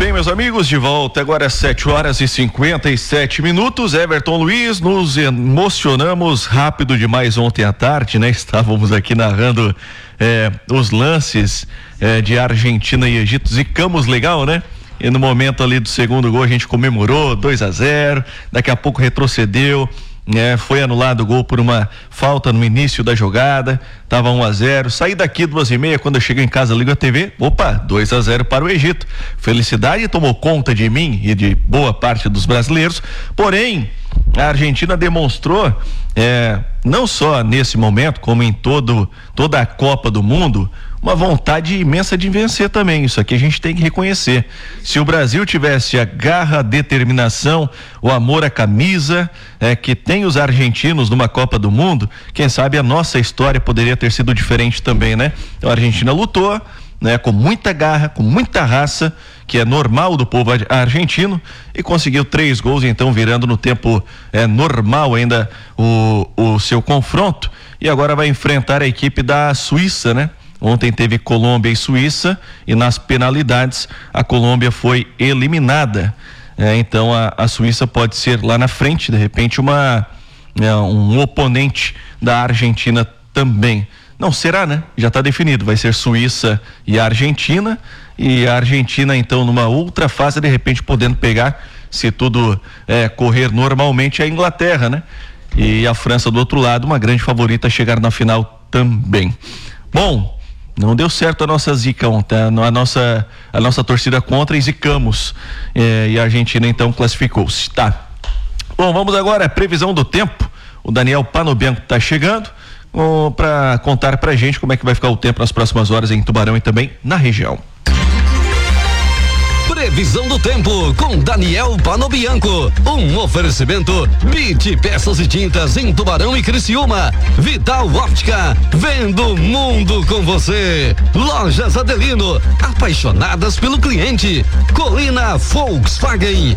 bem, meus amigos, de volta agora às 7h57. Everton Luiz, nos emocionamos rápido demais ontem à tarde, né? Estávamos aqui narrando os lances de Argentina e Egito, zicamos legal, né? E no momento ali do segundo gol a gente comemorou 2-0, daqui a pouco retrocedeu, foi anulado o gol por uma falta no início da jogada, tava 1-0, saí daqui 2h30, quando eu cheguei em casa ligo a TV, 2-0 para o Egito. Felicidade tomou conta de mim e de boa parte dos brasileiros, porém a Argentina demonstrou, não só nesse momento, como em toda a Copa do Mundo, uma vontade imensa de vencer também. Isso aqui a gente tem que reconhecer. Se o Brasil tivesse a garra, a determinação, o amor à camisa que tem os argentinos numa Copa do Mundo, quem sabe a nossa história poderia ter sido diferente também, né? Então a Argentina lutou, com muita garra, com muita raça, que é normal do povo argentino, e conseguiu 3 gols, então virando no tempo normal ainda o seu confronto, e agora vai enfrentar a equipe da Suíça, né? Ontem teve Colômbia e Suíça, e nas penalidades a Colômbia foi eliminada. Então a Suíça pode ser lá na frente, de repente, um oponente da Argentina também. Não será, né? Já está definido, vai ser Suíça e Argentina, e a Argentina então numa outra fase, de repente podendo pegar, se tudo correr normalmente, a Inglaterra, né? E a França do outro lado, uma grande favorita a chegar na final também. Bom, não deu certo a nossa zica ontem, a nossa torcida contra, e zicamos, e a Argentina então classificou-se, tá? Bom, vamos agora à previsão do tempo. O Daniel Panobianco está chegando para contar pra gente como é que vai ficar o tempo nas próximas horas em Tubarão e também na região. Previsão do tempo com Daniel Panobianco. Um oferecimento BIT Peças e Tintas em Tubarão e Criciúma. Vital Óptica, vendo o mundo com você. Lojas Adelino, apaixonadas pelo cliente. Colina Volkswagen.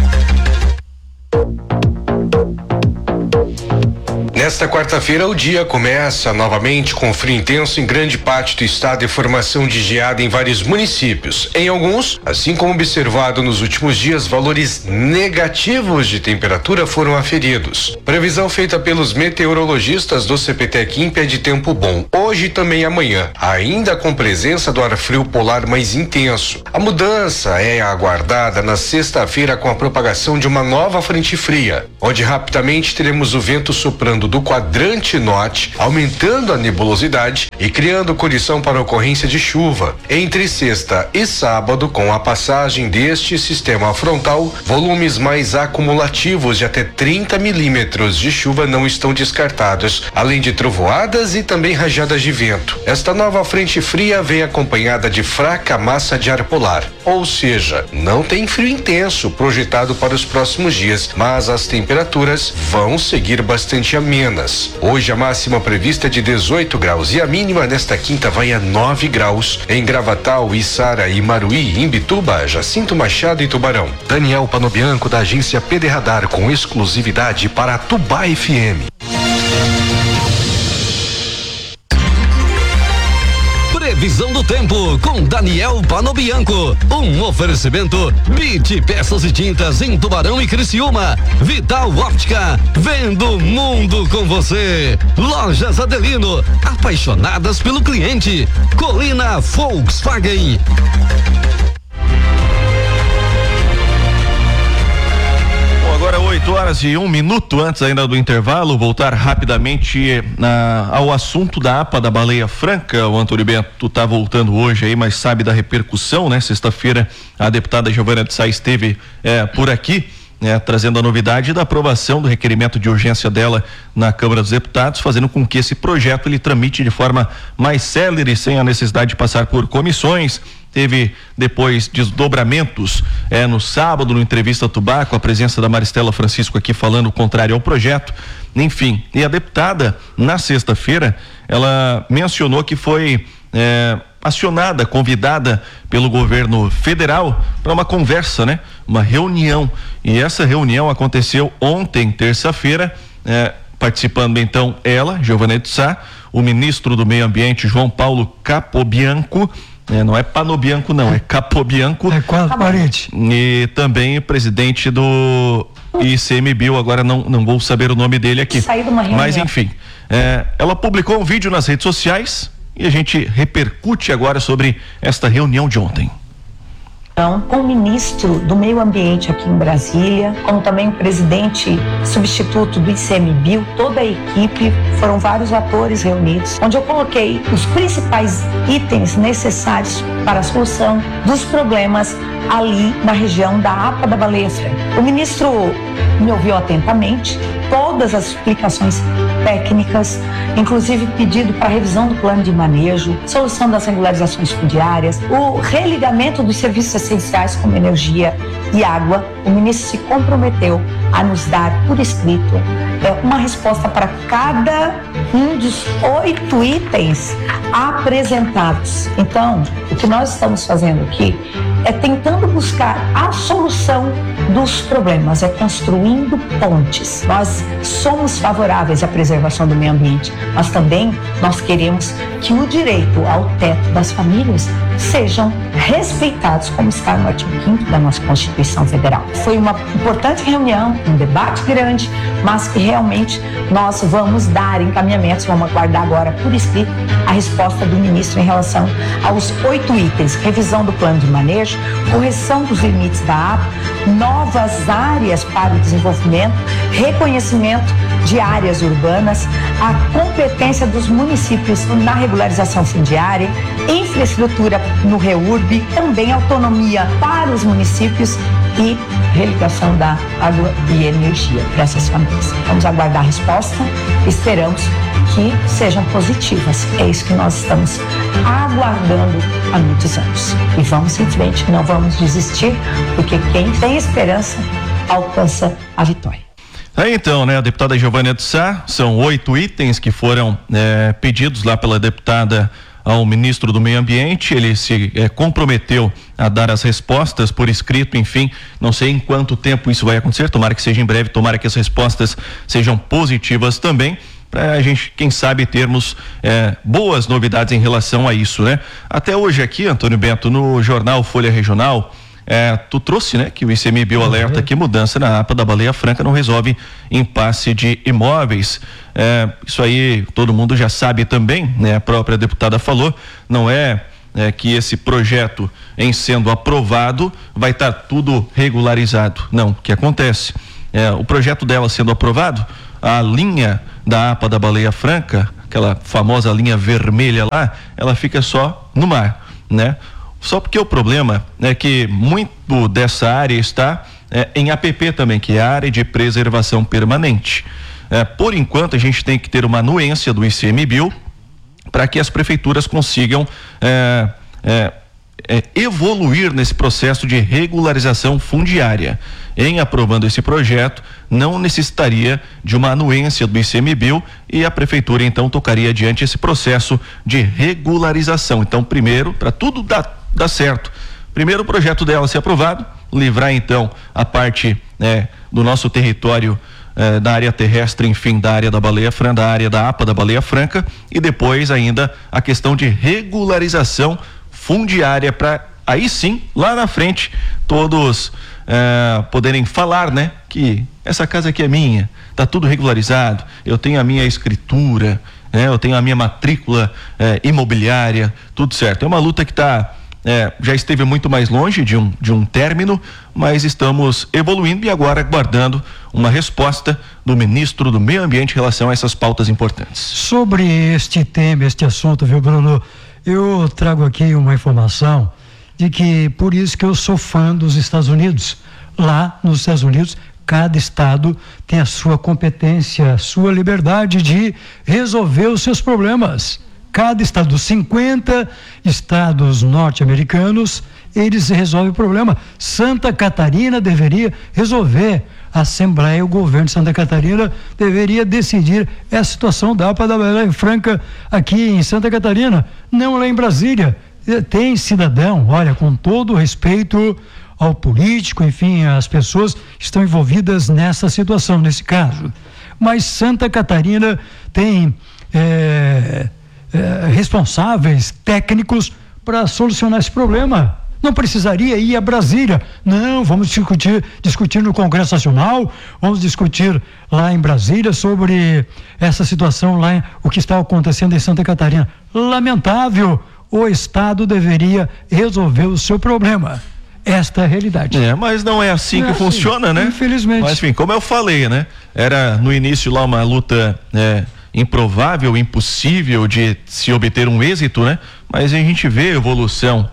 Nesta quarta-feira, o dia começa novamente com frio intenso em grande parte do estado e formação de geada em vários municípios. Em alguns, assim como observado nos últimos dias, valores negativos de temperatura foram aferidos. Previsão feita pelos meteorologistas do CPTEC INPE é de tempo bom, hoje e também amanhã, ainda com presença do ar frio polar mais intenso. A mudança é aguardada na sexta-feira com a propagação de uma nova frente fria, onde rapidamente teremos o vento soprando do quadrante norte, aumentando a nebulosidade e criando condição para a ocorrência de chuva. Entre sexta e sábado, com a passagem deste sistema frontal, volumes mais acumulativos de até 30 milímetros de chuva não estão descartados, além de trovoadas e também rajadas de vento. Esta nova frente fria vem acompanhada de fraca massa de ar polar, ou seja, não tem frio intenso projetado para os próximos dias, mas as temperaturas vão seguir bastante amenas. Hoje a máxima prevista é de 18 graus e a mínima nesta quinta vai a 9 graus em Gravatal, Içara e Maruí, Imbituba, Jacinto Machado e Tubarão. Daniel Panobianco, da agência PD Radar, com exclusividade para Tubá FM. Previsão do tempo com Daniel Panobianco. Um oferecimento BIT Peças e Tintas em Tubarão e Criciúma. Vital Óptica, vendo o mundo com você. Lojas Adelino, apaixonadas pelo cliente. Colina Volkswagen. Agora 8h01, antes ainda do intervalo, voltar rapidamente ao assunto da APA da Baleia Franca. O Antônio Bento está voltando hoje aí, mas sabe da repercussão, né? Sexta-feira a deputada Giovana de Sá esteve por aqui, trazendo a novidade da aprovação do requerimento de urgência dela na Câmara dos Deputados, fazendo com que esse projeto ele tramite de forma mais célere, sem a necessidade de passar por comissões. Teve depois desdobramentos no sábado, no Entrevista Tubá, com a presença da Maristela Francisco aqui falando o contrário ao projeto. Enfim, e a deputada, na sexta-feira, ela mencionou que foi acionada, convidada pelo governo federal para uma conversa, né? Uma reunião. E essa reunião aconteceu ontem, terça-feira, participando então ela, Giovana de Sá, o ministro do Meio Ambiente, João Paulo Capobianco, Não é Panobianco não, é Capobianco. É quase parente. E também presidente do ICMBio, agora não vou saber o nome dele aqui. Mas enfim, ela publicou um vídeo nas redes sociais e a gente repercute agora sobre esta reunião de ontem. Com o ministro do Meio Ambiente aqui em Brasília, como também o presidente substituto do ICMBio, toda a equipe, foram vários atores reunidos, onde eu coloquei os principais itens necessários para a solução dos problemas ali na região da APA da Baleia Franca. O ministro me ouviu atentamente, todas as explicações técnicas, inclusive pedido para revisão do plano de manejo, solução das regularizações fundiárias, o religamento dos serviços essenciais como energia e água. O ministro se comprometeu a nos dar por escrito uma resposta para cada um dos 8 itens apresentados. Então, o que nós estamos fazendo aqui é tentando buscar a solução dos problemas, é construindo pontes. Nós somos favoráveis à preservação do meio ambiente, mas também nós queremos que o direito ao teto das famílias sejam respeitados, como está no artigo 5º da nossa Constituição Federal. Foi uma importante reunião, um debate grande, mas que realmente nós vamos dar encaminhamentos, vamos aguardar agora por escrito a resposta do ministro em relação aos 8 itens: revisão do plano de manejo, correção dos limites da APA, novas áreas para o desenvolvimento, reconhecimento de áreas urbanas, a competência dos municípios na regularização fundiária, infraestrutura no REURB, também autonomia para os municípios e religação da água e energia para essas famílias. Vamos aguardar a resposta, esperamos que sejam positivas. É isso que nós estamos aguardando há muitos anos. E vamos em frente, não vamos desistir, porque quem tem esperança alcança a vitória. Então, a deputada Giovânia de Sá, são 8 itens que foram pedidos lá pela deputada ao ministro do Meio Ambiente. Ele se comprometeu a dar as respostas por escrito, enfim, não sei em quanto tempo isso vai acontecer, tomara que seja em breve, tomara que as respostas sejam positivas também, para a gente, quem sabe, termos boas novidades em relação a isso, né? Até hoje aqui, Antônio Bento, no jornal Folha Regional, tu trouxe, que o ICMBio alerta que mudança na APA da Baleia Franca não resolve impasse de imóveis. Isso aí todo mundo já sabe também, a própria deputada falou, não é que esse projeto, em sendo aprovado, vai estar tudo regularizado. Não, o que acontece? O projeto dela sendo aprovado, a linha da APA da Baleia Franca, aquela famosa linha vermelha lá, ela fica só no mar, Só porque o problema é que muito dessa área está em APP também, que é a área de preservação permanente. Por enquanto, a gente tem que ter uma anuência do ICMBio para que as prefeituras consigam evoluir nesse processo de regularização fundiária. Em aprovando esse projeto, não necessitaria de uma anuência do ICMBio e a prefeitura então tocaria adiante esse processo de regularização. Então, primeiro, para tudo dar certo, primeiro o projeto dela ser aprovado, livrar então a parte do nosso território da área terrestre, enfim, da área da Baleia Franca, da área da APA da Baleia Franca, e depois ainda a questão de regularização fundiária, para aí sim, lá na frente, todos poderem falar, que essa casa aqui é minha, tá tudo regularizado, eu tenho a minha escritura, eu tenho a minha matrícula imobiliária, tudo certo. É uma luta que já esteve muito mais longe de um término, mas estamos evoluindo e agora aguardando uma resposta do ministro do Meio Ambiente em relação a essas pautas importantes. Sobre este tema, este assunto, viu, Bruno? Eu trago aqui uma informação de que por isso que eu sou fã dos Estados Unidos. Lá nos Estados Unidos, cada estado tem a sua competência, a sua liberdade de resolver os seus problemas. Cada estado, dos 50 estados norte-americanos, eles resolvem o problema. Santa Catarina deveria resolver. A Assembleia, o governo de Santa Catarina deveria decidir essa situação da APA da Baleia Franca aqui em Santa Catarina, não lá em Brasília. Tem cidadão, olha, com todo o respeito ao político, enfim, as pessoas que estão envolvidas nessa situação, nesse caso. Mas Santa Catarina tem responsáveis técnicos para solucionar esse problema. Não precisaria ir a Brasília. Não, vamos discutir no Congresso Nacional, vamos discutir lá em Brasília sobre essa situação lá, o que está acontecendo em Santa Catarina. Lamentável, o Estado deveria resolver o seu problema. Esta é a realidade. Mas não é assim que funciona, né? Infelizmente. Mas enfim, como eu falei, né? Era no início lá uma luta improvável, impossível de se obter um êxito, né? Mas a gente vê evolução.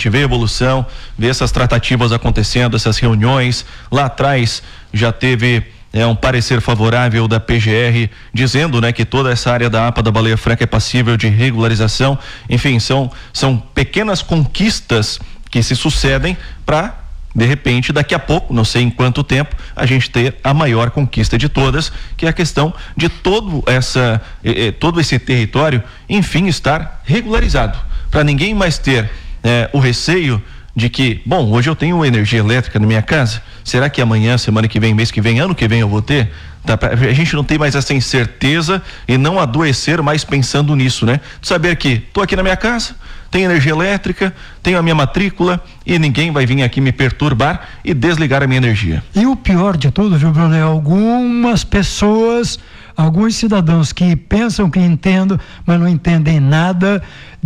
Vê essas tratativas acontecendo, essas reuniões. Lá atrás já teve um parecer favorável da PGR dizendo, né, que toda essa área da APA da Baleia Franca é passível de regularização. Enfim, são pequenas conquistas que se sucedem para, de repente, daqui a pouco, não sei em quanto tempo, a gente ter a maior conquista de todas, que é a questão de todo esse território, enfim, estar regularizado, para ninguém mais ter o receio de que, bom, hoje eu tenho energia elétrica na minha casa, será que amanhã, semana que vem, mês que vem, ano que vem eu vou ter? A gente não tem mais essa incerteza e não adoecer mais pensando nisso, né? De saber que tô aqui na minha casa, tenho energia elétrica, tenho a minha matrícula e ninguém vai vir aqui me perturbar e desligar a minha energia. E o pior de tudo, viu, Bruno, é algumas pessoas, alguns cidadãos que pensam que entendem, mas não entendem nada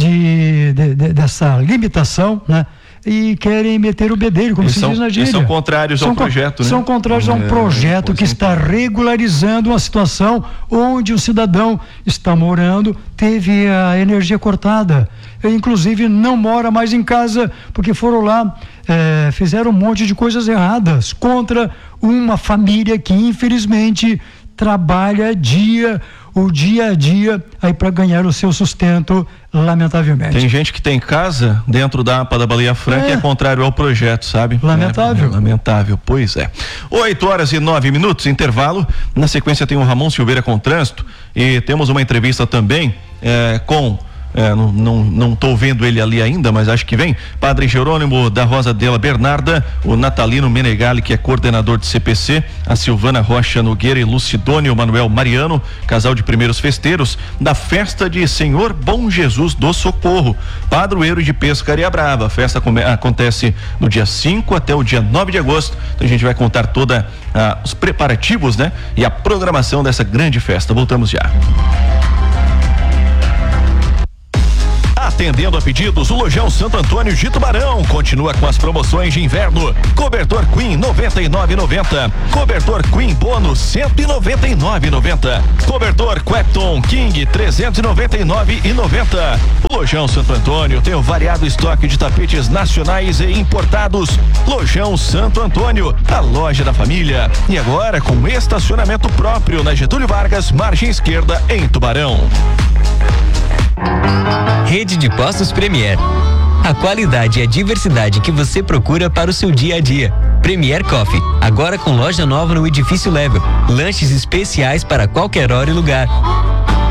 dessa limitação, né? E querem meter o bedelho, como se diz na gíria. São contrários ao projeto, né? São contrários a um projeto que está regularizando uma situação onde o cidadão está morando, teve a energia cortada, inclusive não mora mais em casa, porque foram lá, fizeram um monte de coisas erradas contra uma família que infelizmente trabalha o dia a dia aí para ganhar o seu sustento, lamentavelmente. Tem gente que tem casa dentro da APA da Baleia Franca e é contrário ao projeto, sabe? Lamentável. Lamentável, pois é. 8h09, intervalo. Na sequência tem o Ramon Silveira com trânsito e temos uma entrevista também com não estou vendo ele ali ainda, mas acho que vem, Padre Jerônimo da Rosa Della Bernarda, o Natalino Menegali, que é coordenador de CPC, a Silvana Rocha Nogueira e Lucidônio Manuel Mariano, casal de primeiros festeiros da festa de Senhor Bom Jesus do Socorro, padroeiro de Pescaria Brava. A festa acontece no dia 5 até o dia 9 de agosto, então a gente vai contar toda os preparativos, né? E a programação dessa grande festa. Voltamos já. Atendendo a pedidos, o Lojão Santo Antônio de Tubarão continua com as promoções de inverno. Cobertor Queen 99,90. Cobertor Queen Bônus 199,90. Cobertor Quepton King 399,90. O Lojão Santo Antônio tem um variado estoque de tapetes nacionais e importados. Lojão Santo Antônio, a loja da família. E agora com estacionamento próprio na Getúlio Vargas, margem esquerda, em Tubarão. Rede de Postos Premier. A qualidade e a diversidade que você procura para o seu dia a dia. Premier Coffee, agora com loja nova no edifício Level. Lanches especiais para qualquer hora e lugar.